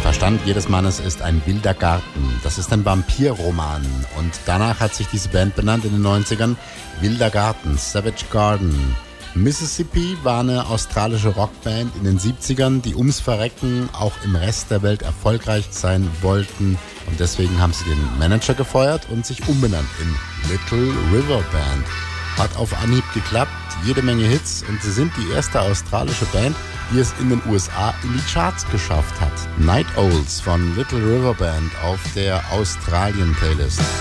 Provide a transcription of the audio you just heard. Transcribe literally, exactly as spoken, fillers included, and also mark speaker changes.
Speaker 1: Verstand jedes Mannes ist ein wilder Garten. Das ist ein Vampirroman. Und danach hat sich diese Band benannt in den neunzigern. Wilder Garten, Savage Garden. Mississippi war eine australische Rockband in den siebzigern, die ums Verrecken auch im Rest der Welt erfolgreich sein wollten. Und deswegen haben sie den Manager gefeuert und sich umbenannt in Little River Band. Hat auf Anhieb geklappt, jede Menge Hits und sie sind die erste australische Band, die es in den U S A in die Charts geschafft hat. Night Owls von Little River Band auf der Australien-Playlist.